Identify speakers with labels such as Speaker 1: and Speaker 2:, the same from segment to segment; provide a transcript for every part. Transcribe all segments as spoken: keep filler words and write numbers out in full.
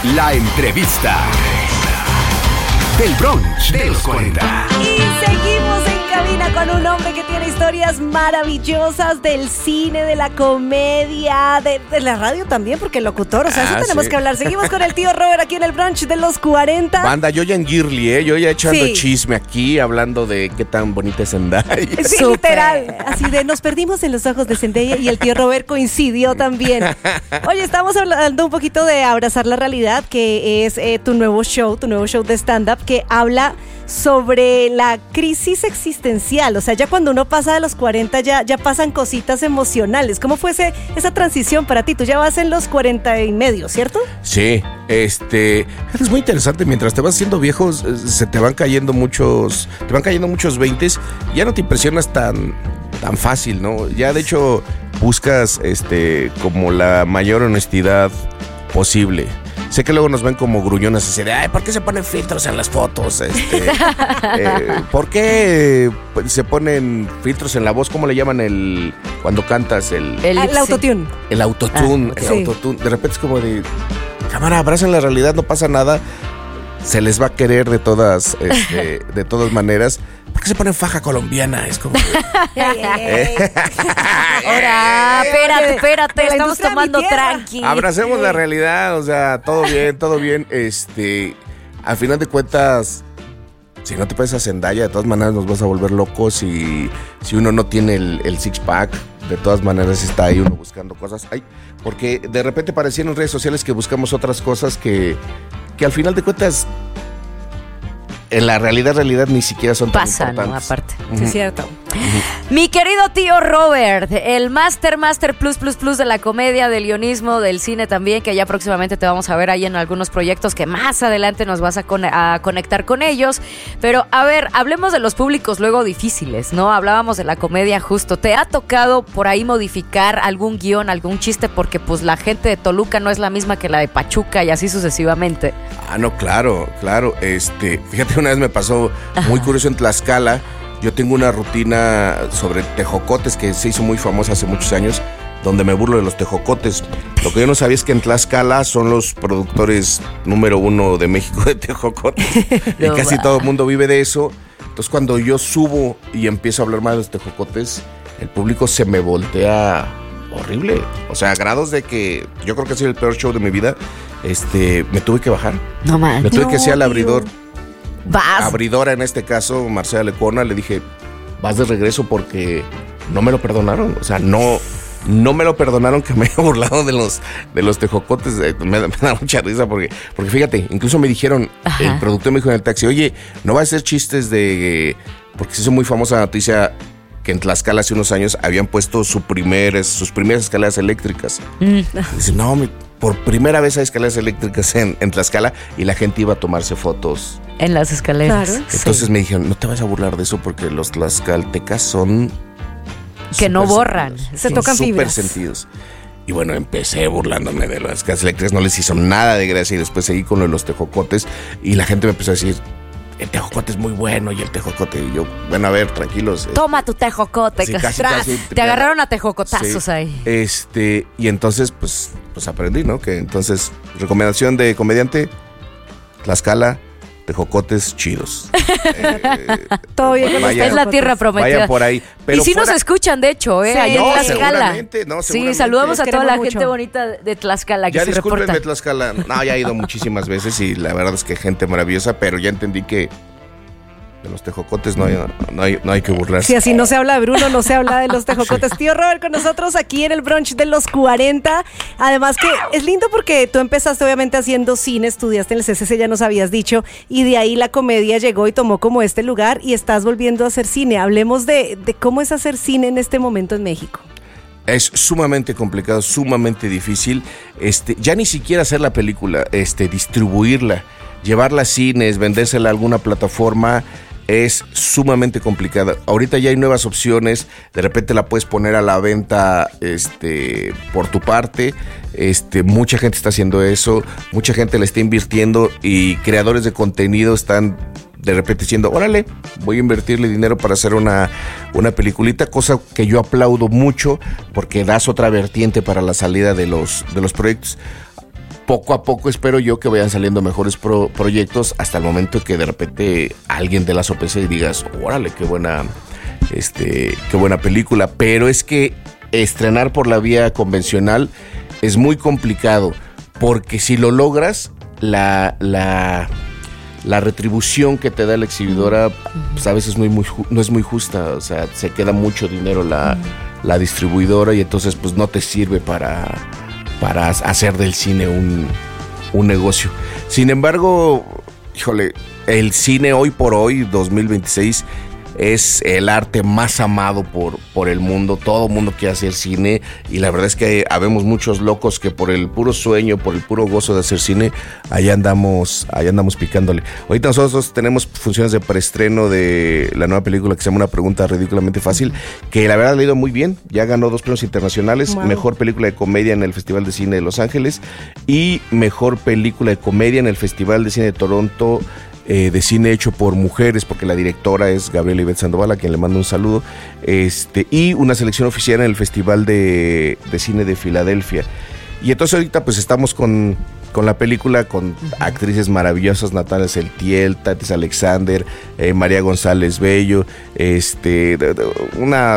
Speaker 1: La entrevista del brunch de los cuarenta.
Speaker 2: Y seguimos en cabina con un hombre que tiene historias maravillosas del cine, de la comedia, de, de la radio también, porque el locutor, o sea, eso
Speaker 3: Ah,
Speaker 2: tenemos
Speaker 3: sí.
Speaker 2: que hablar. Seguimos con el tío Robert aquí en el brunch de los cuarenta.
Speaker 3: Banda, yo ya en Girly, ¿eh? Yo ya echando
Speaker 2: Sí.
Speaker 3: chisme aquí, hablando de qué tan bonita es Zendaya.
Speaker 2: Sí,
Speaker 4: Súper.
Speaker 2: literal. Así de nos perdimos en los ojos de Zendaya y el tío Robert coincidió también. Oye, estamos hablando un poquito de Abrazar la Realidad, que es eh, tu nuevo show, tu nuevo show de stand-up, que habla sobre la crisis existencial. O sea, ya cuando uno pasa de los cuarenta ya, ya pasan cositas emocionales. ¿Cómo fue ese, esa transición para ti? Tú ya vas en los cuarenta y medio, ¿cierto?
Speaker 3: Sí, este, es muy interesante. Mientras te vas haciendo viejo, eh, se te van cayendo muchos, te van cayendo muchos veintes. Ya no te impresionas tan, tan fácil, ¿no? Ya de hecho buscas, este, como la mayor honestidad posible. Sé que luego nos ven como gruñonas así de, ay, ¿por qué se ponen filtros en las fotos? Este, eh, ¿Por qué se ponen filtros en la voz? ¿Cómo le llaman el cuando cantas? El,
Speaker 4: El
Speaker 2: Ah,
Speaker 4: lip
Speaker 2: el
Speaker 4: sync.
Speaker 2: autotune.
Speaker 3: el autotune.
Speaker 4: Ah, ok.
Speaker 3: El
Speaker 2: Sí.
Speaker 3: autotune. De repente es como de, cámara, abrazan la realidad, no pasa nada. Se les va a querer de todas, este, de todas maneras. ¿Por qué se ponen faja colombiana? Es como...
Speaker 4: Ahora, espérate, espérate,
Speaker 2: de la
Speaker 4: estamos
Speaker 2: industria de
Speaker 4: tomando
Speaker 2: mi tierra.
Speaker 4: tranqui.
Speaker 3: Abracemos la realidad, o sea, todo bien, todo bien. Este, al final de cuentas, si no te pareces a Zendaya, de todas maneras nos vas a volver locos. Y si uno no tiene el, el six pack, de todas maneras está ahí uno buscando cosas. Ay, porque de repente parecían en redes sociales que buscamos otras cosas que, que al final de cuentas, en la realidad, realidad ni siquiera son tan
Speaker 4: Pasa, ¿no?
Speaker 3: importantes.
Speaker 4: Aparte.
Speaker 2: Sí, es cierto.
Speaker 4: Mi querido tío Robert, el Master, Master Plus, Plus, Plus de la comedia, del guionismo, del cine también, que ya próximamente te vamos a ver ahí en algunos proyectos que más adelante nos vas a, con- a conectar con ellos. Pero, a ver, hablemos de los públicos luego difíciles, ¿no? Hablábamos de la comedia justo. ¿Te ha tocado por ahí modificar algún guión, algún chiste? Porque, pues, la gente de Toluca no es la misma que la de Pachuca y así sucesivamente.
Speaker 3: Ah, no, claro, claro. Este, fíjate, una vez me pasó muy curioso en Tlaxcala. Yo tengo una rutina sobre tejocotes que se hizo muy famosa hace muchos años, donde me burlo de los tejocotes. Lo que yo no sabía es que en Tlaxcala son los productores número uno de México de tejocotes. Y
Speaker 4: No
Speaker 3: casi
Speaker 4: va.
Speaker 3: todo el mundo vive de eso. Entonces, cuando yo subo y empiezo a hablar más de los tejocotes, el público se me voltea horrible. O sea, a grados de que yo creo que ha sido el peor show de mi vida. Este, me tuve que bajar.
Speaker 4: No man.
Speaker 3: Me tuve
Speaker 2: No,
Speaker 3: que hacer al
Speaker 2: tío.
Speaker 3: abridor.
Speaker 4: Vas.
Speaker 3: Abridora en este caso, Marcela Lecuona, le dije, vas de regreso porque no me lo perdonaron. O sea, no, no me lo perdonaron que me haya burlado de los, de los tejocotes. Eh, Me, da- me da mucha risa porque, porque fíjate, incluso me dijeron,
Speaker 4: Ajá.
Speaker 3: el productor me dijo en el taxi, oye, no va a hacer chistes de... Porque se hizo muy famosa la noticia que en Tlaxcala hace unos años habían puesto su primer, sus primeras escaleras eléctricas. Dice, no, mi- por primera vez hay escaleras eléctricas en, en Tlaxcala y la gente iba a tomarse fotos.
Speaker 4: En las escaleras.
Speaker 2: Claro.
Speaker 3: Entonces me dijeron, no te vas a burlar de eso porque los tlaxcaltecas son...
Speaker 4: Que no
Speaker 3: súper
Speaker 4: borran.
Speaker 3: sentidos,
Speaker 2: Se
Speaker 3: son
Speaker 2: tocan
Speaker 3: súper
Speaker 2: fibras.
Speaker 3: sentidos. Y bueno, empecé burlándome de las escaleras eléctricas, no les hizo nada de gracia y después seguí con lo de los tejocotes y la gente me empezó a decir, el tejocote es muy bueno y el tejocote. Y yo, bueno, a ver, tranquilos.
Speaker 4: Toma tu tejocote.
Speaker 3: Sí, casi,
Speaker 4: Tras.
Speaker 3: casi.
Speaker 4: Te agarraron a tejocotazos
Speaker 3: Sí.
Speaker 4: ahí.
Speaker 3: Este, y entonces, pues, pues aprendí, ¿no? Que entonces, recomendación de comediante, Tlaxcala, tejocotes chidos. Eh,
Speaker 2: Todo bien con los
Speaker 3: vaya-
Speaker 4: Es la tierra prometida.
Speaker 3: Vaya por ahí. Pero
Speaker 4: y sí
Speaker 3: fuera-
Speaker 4: nos escuchan, de hecho, ¿eh?
Speaker 2: Sí.
Speaker 4: Allá
Speaker 2: No,
Speaker 4: en Tlaxcala.
Speaker 3: seguramente, no,
Speaker 4: Sí,
Speaker 3: seguramente.
Speaker 4: saludamos a
Speaker 2: Los
Speaker 4: toda la
Speaker 2: queremos
Speaker 4: gente
Speaker 2: mucho.
Speaker 4: bonita de Tlaxcala que
Speaker 3: Ya
Speaker 4: se reporta.
Speaker 3: discúlpenme, Tlaxcala. No, ya he ido muchísimas veces y la verdad es que gente maravillosa, pero ya entendí que de los tejocotes no hay, no hay, no hay que burlarse.
Speaker 2: Si así no se habla de Bruno, no se habla de los tejocotes. Tío Robert con nosotros aquí en el brunch de los cuarenta. Además que es lindo porque tú empezaste obviamente haciendo cine, estudiaste en el C C C, ya nos habías dicho, y de ahí la comedia llegó y tomó como este lugar y estás volviendo a hacer cine. Hablemos de, de cómo es hacer cine en este momento en México.
Speaker 3: Es sumamente complicado, sumamente difícil. Este, ya ni siquiera hacer la película, este, distribuirla, llevarla a cines, vendérsela a alguna plataforma. Es sumamente complicada. Ahorita ya hay nuevas opciones. De repente la puedes poner a la venta este, por tu parte. Este, mucha gente está haciendo eso. Mucha gente le está invirtiendo y creadores de contenido están de repente diciendo, órale, voy a invertirle dinero para hacer una, una peliculita, cosa que yo aplaudo mucho porque das otra vertiente para la salida de los, de los proyectos. poco a poco espero yo que vayan saliendo mejores pro- proyectos hasta el momento que de repente alguien te la sopese y digas, órale, qué buena, este, qué buena película. Pero es que estrenar por la vía convencional es muy complicado, porque si lo logras, la, la, la retribución que te da la exhibidora, pues a veces muy, muy, no es muy justa. O sea, se queda mucho dinero la, la distribuidora y entonces pues no te sirve para... para hacer del cine un, un negocio. Sin embargo, híjole, el cine hoy por hoy, dos mil veintiséis, es el arte más amado por, por el mundo. Todo el mundo quiere hacer cine y la verdad es que habemos muchos locos que por el puro sueño, por el puro gozo de hacer cine, allá andamos, allá andamos picándole. Ahorita nosotros tenemos funciones de preestreno de la nueva película que se llama Una pregunta ridículamente fácil, que la verdad le ha ido muy bien. Ya ganó dos premios internacionales, wow. Mejor película de comedia en el Festival de Cine de Los Ángeles y Mejor película de comedia en el Festival de Cine de Toronto, Eh, de cine hecho por mujeres, porque la directora es Gabriela Ivette Sandoval, a quien le mando un saludo, este, y una selección oficial en el Festival de, de Cine de Filadelfia. Y entonces ahorita pues estamos con, con la película, con uh-huh. actrices maravillosas, Natalia Seltiel, Tatis Alexander, eh, María González Bello, este, una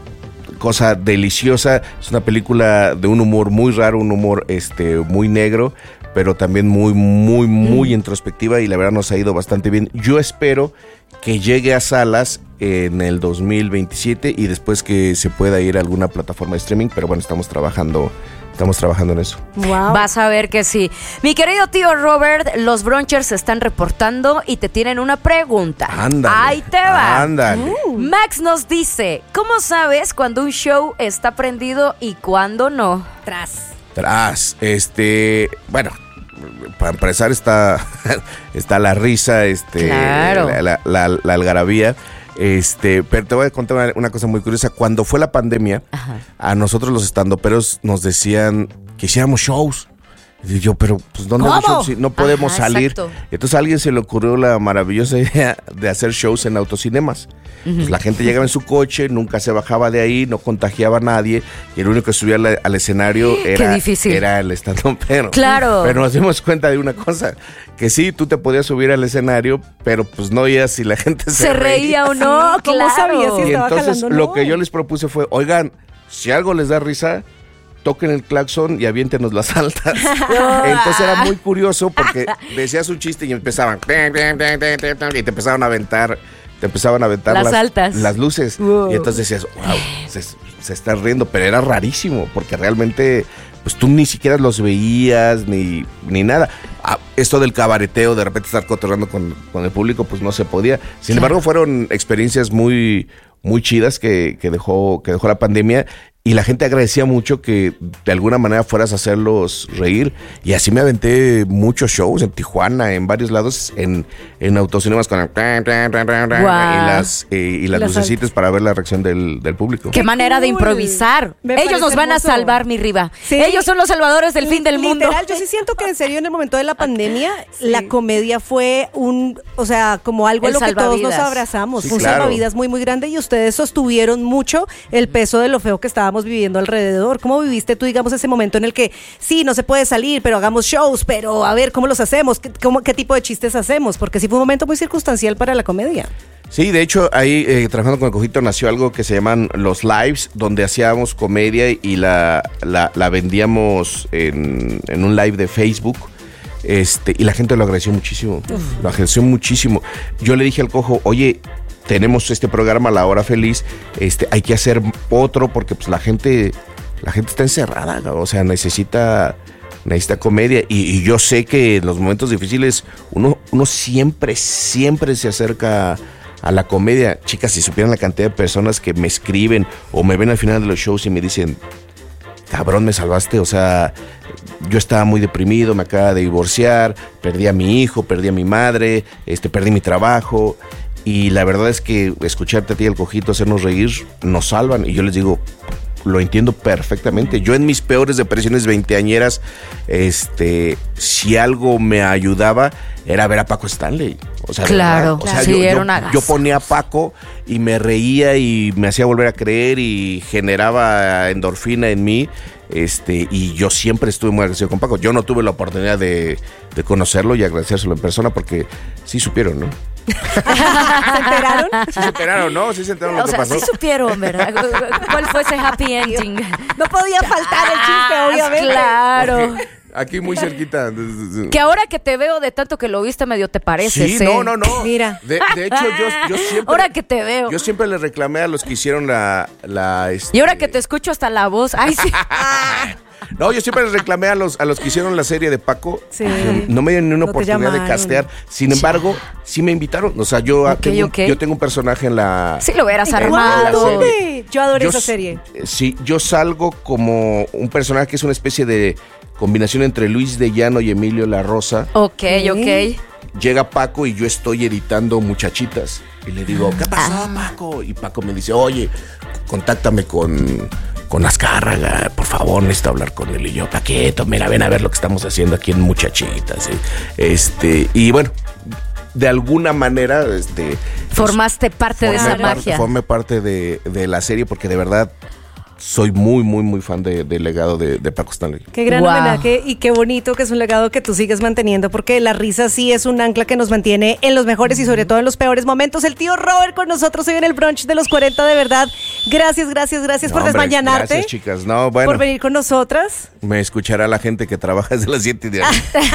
Speaker 3: cosa deliciosa. Es una película de un humor muy raro, un humor este, muy negro, pero también muy, muy, muy mm. introspectiva, y la verdad nos ha ido bastante bien. Yo espero que llegue a salas en el dos mil veintisiete y después que se pueda ir a alguna plataforma de streaming, pero bueno, estamos trabajando estamos trabajando en eso.
Speaker 4: Wow. Vas a ver que sí. Mi querido tío Robert, los Bronchers se están reportando y te tienen una pregunta.
Speaker 3: Ándale.
Speaker 4: Ahí te va.
Speaker 3: Ándale.
Speaker 4: Uh. Max nos dice, ¿cómo sabes cuando un show está prendido y cuándo no?
Speaker 2: Tras.
Speaker 3: Tras, este, bueno, para empezar está, está la risa, este,
Speaker 4: claro.
Speaker 3: la, la, la, la algarabía, este, pero te voy a contar una, una cosa muy curiosa. Cuando fue la pandemia, ajá, a nosotros los estandoperos nos decían que hiciéramos shows. Y yo, pero pues ¿dónde hago shows? Si no podemos ajá, salir. Exacto. Entonces a alguien se le ocurrió la maravillosa idea de hacer shows en autocinemas. Uh-huh. Pues la gente llegaba en su coche, nunca se bajaba de ahí, no contagiaba a nadie, y el único que subía al, al escenario era, era el estandopero.
Speaker 4: Claro.
Speaker 3: Pero nos dimos cuenta de una cosa, que sí, tú te podías subir al escenario, pero pues no oías si la gente se,
Speaker 4: se reía. reía o no.
Speaker 2: ¿Cómo
Speaker 4: claro.
Speaker 2: sabías si
Speaker 3: y
Speaker 2: estaba
Speaker 3: entonces
Speaker 2: jalando,
Speaker 3: lo
Speaker 2: no?
Speaker 3: que yo les propuse fue, oigan, si algo les da risa, toquen el claxon y aviéntenos las altas. Entonces era muy curioso porque decías un chiste y empezaban y te empezaban a aventar te empezaban a aventar
Speaker 4: las,
Speaker 3: las
Speaker 4: altas,
Speaker 3: las luces. Wow. Y entonces decías, wow, se, se está riendo, pero era rarísimo porque realmente pues tú ni siquiera los veías ni, ni nada. Ah, esto del cabareteo, de repente estar cotorreando con, con el público, pues no se podía. Sin claro. embargo, fueron experiencias muy, muy chidas que, que dejó, que dejó la pandemia. Y la gente agradecía mucho que de alguna manera fueras a hacerlos reír. Y así me aventé muchos shows en Tijuana, en varios lados, en, en autocinemas con el wow. y las, eh, y las, las lucecitas al... para ver la reacción del, del público.
Speaker 4: Qué, Qué manera cool. de improvisar. Me Ellos nos van hermoso. a salvar, mi Riva. ¿Sí? Ellos son los salvadores del L- fin del
Speaker 2: literal,
Speaker 4: mundo.
Speaker 2: Yo sí siento que en serio en el momento de la pandemia sí. la comedia fue un, o sea, como algo en lo que todos nos abrazamos.
Speaker 3: Sí,
Speaker 2: un
Speaker 3: claro.
Speaker 2: salvavidas muy, muy grande, y ustedes sostuvieron mucho el peso de lo feo que estaba viviendo alrededor. ¿Cómo viviste tú, digamos, ese momento en el que sí, no se puede salir, pero hagamos shows, pero a ver cómo los hacemos, qué, cómo, qué tipo de chistes hacemos? Porque sí fue un momento muy circunstancial para la comedia.
Speaker 3: Sí, de hecho, ahí eh, trabajando con el Cojito nació algo que se llaman los lives, donde hacíamos comedia y la, la, la vendíamos en, en un live de Facebook. Este, y la gente lo agradeció muchísimo. Uf. Lo agradeció muchísimo. Yo le dije al Cojo, oye, tenemos este programa, La Hora Feliz, este, hay que hacer otro porque pues la gente, la gente está encerrada, o sea, necesita, necesita comedia. Y, y yo sé que en los momentos difíciles uno, uno siempre, siempre se acerca a la comedia. Chicas, si supieran la cantidad de personas que me escriben o me ven al final de los shows y me dicen, cabrón, me salvaste, o sea, yo estaba muy deprimido, me acaba de divorciar, perdí a mi hijo, perdí a mi madre, este, perdí mi trabajo. Y la verdad es que escucharte a ti, el Cojito, hacernos reír, nos salvan. Y yo les digo, lo entiendo perfectamente. Yo en mis peores depresiones veinteañeras, este, si algo me ayudaba, era ver a Paco Stanley. O sea,
Speaker 4: claro,
Speaker 3: o sea,
Speaker 4: sí,
Speaker 3: yo,
Speaker 4: era
Speaker 3: yo,
Speaker 4: una
Speaker 3: yo ponía a Paco y me reía y me hacía volver a creer y generaba endorfina en mí. este, y yo siempre estuve muy agradecido con Paco. Yo no tuve la oportunidad de, de conocerlo y agradecérselo en persona porque sí supieron, ¿no?
Speaker 2: ¿Se enteraron?
Speaker 3: Sí se enteraron, ¿no? Sí se enteraron
Speaker 4: O
Speaker 3: lo que
Speaker 4: sea,
Speaker 3: pasó.
Speaker 4: sí supieron, ¿verdad? ¿Cuál fue ese happy ending?
Speaker 2: No podía faltar el chiste,
Speaker 4: Ah,
Speaker 2: obviamente.
Speaker 4: Claro.
Speaker 3: Aquí muy cerquita.
Speaker 4: Que ahora que te veo de tanto que lo viste medio te pareces.
Speaker 3: Sí,
Speaker 4: ¿eh?
Speaker 3: no, no, no.
Speaker 2: Mira.
Speaker 3: De, de hecho, yo, yo siempre.
Speaker 4: Ahora que te veo.
Speaker 3: Yo siempre le reclamé a los que hicieron la. la este,
Speaker 4: Y ahora que te escucho hasta la voz. Ay, sí.
Speaker 3: No, yo siempre les reclamé a los, a los que hicieron la serie de Paco.
Speaker 2: Sí.
Speaker 3: No, no me dieron ni una
Speaker 2: No te
Speaker 3: oportunidad de
Speaker 2: llamaron.
Speaker 3: castear. Sin embargo, sí me invitaron. O sea, yo,
Speaker 4: Ok,
Speaker 3: tengo,
Speaker 4: ok.
Speaker 3: yo tengo un personaje en la.
Speaker 4: Sí lo hubieras
Speaker 2: Ay,
Speaker 4: armado.
Speaker 2: guau, sí. Yo adoré
Speaker 3: Yo
Speaker 2: esa
Speaker 3: s-
Speaker 2: serie.
Speaker 3: eh, Sí, yo salgo como un personaje que es una especie de combinación entre Luis de Llano y Emilio La Rosa.
Speaker 4: Ok,
Speaker 2: ¿Qué?
Speaker 4: ok.
Speaker 3: Llega Paco y yo estoy editando Muchachitas. Y le digo, ¿qué pasó,
Speaker 4: Ah.
Speaker 3: Paco? Y Paco me dice, oye, contáctame con, con Azcárraga, por favor, necesito hablar con él. Y yo, Paquito, mira, ven a ver lo que estamos haciendo aquí en Muchachitas. ¿eh? Este, y bueno, de alguna manera, este. pues,
Speaker 4: Formaste parte de
Speaker 3: formé
Speaker 4: esa
Speaker 3: par-
Speaker 4: magia.
Speaker 3: Formé parte de, de la serie porque de verdad soy muy, muy, muy fan de- del legado de, de Paco Stanley.
Speaker 2: Qué gran
Speaker 4: Wow.
Speaker 2: homenaje y qué bonito que es un legado que tú sigues manteniendo, porque la risa sí es un ancla que nos mantiene en los mejores y sobre todo en los peores momentos. El tío Robert con nosotros hoy en el brunch de los cuarenta, de verdad. Gracias, gracias, gracias por
Speaker 3: No, hombre,
Speaker 2: desmañanarte.
Speaker 3: Gracias, chicas. No, bueno.
Speaker 2: Por venir con nosotras.
Speaker 3: Me escuchará la gente que trabaja desde las siete y de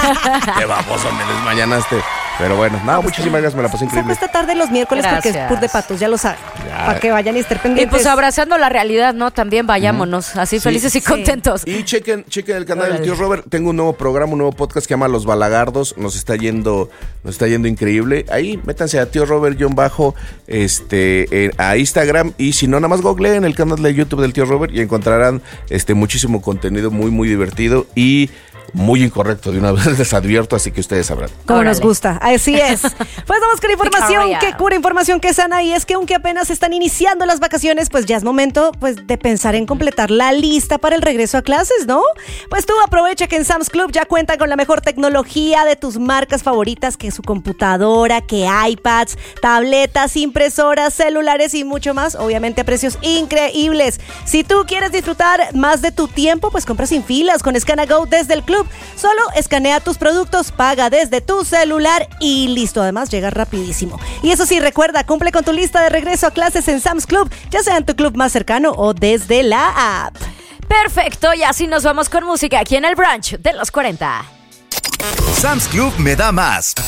Speaker 3: Qué baboso, me desmañanaste. Pero bueno, no, muchísimas gracias, me la pasé
Speaker 2: Saco
Speaker 3: increíble.
Speaker 2: esta tarde los miércoles porque es
Speaker 4: Gracias.
Speaker 2: pur de patos, ya lo saben.
Speaker 3: Ya.
Speaker 2: Para que vayan y estén
Speaker 4: Y
Speaker 2: pendientes.
Speaker 4: pues abrazando la realidad, ¿no? También vayámonos, así
Speaker 3: Sí.
Speaker 4: felices y
Speaker 2: Sí.
Speaker 4: contentos.
Speaker 3: Y chequen, chequen el canal
Speaker 4: Órale.
Speaker 3: del tío Robert. Tengo un nuevo programa, un nuevo podcast que se llama Los Balagardos. Nos está yendo, nos está yendo increíble. Ahí, métanse a tío Robert guión bajo, este, eh, a Instagram. Y si no, nada más googleen el canal de YouTube del tío Robert y encontrarán este muchísimo contenido muy, muy divertido y muy incorrecto. De una vez les advierto, así que ustedes sabrán.
Speaker 2: Como nos
Speaker 4: Órale.
Speaker 2: gusta, así es. Pues vamos con información
Speaker 4: Victoria.
Speaker 2: que cura, información que sana, y es que aunque apenas están iniciando las vacaciones, pues ya es momento pues de pensar en completar la lista para el regreso a clases, ¿no? Pues tú aprovecha que en Sam's Club ya cuentan con la mejor tecnología de tus marcas favoritas, que su computadora, que iPads, tabletas, impresoras, celulares y mucho más, obviamente a precios increíbles. Si tú quieres disfrutar más de tu tiempo, pues compra sin filas con Scan and Go desde el club. Solo escanea tus productos, paga desde tu celular y listo. Además, llega rapidísimo. Y eso sí, recuerda, cumple con tu lista de regreso a clases en Sam's Club, ya sea en tu club más cercano o desde la app.
Speaker 4: Perfecto, y así nos vamos con música aquí en el brunch de los cuarenta.
Speaker 1: Sam's Club me da más.